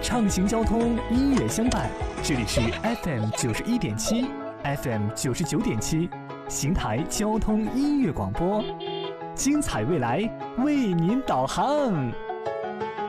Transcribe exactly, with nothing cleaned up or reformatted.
畅行交通，音乐相伴。这里是 F M 九十一点七 ，F M 九十九点七，邢台交通音乐广播，精彩未来为您导航。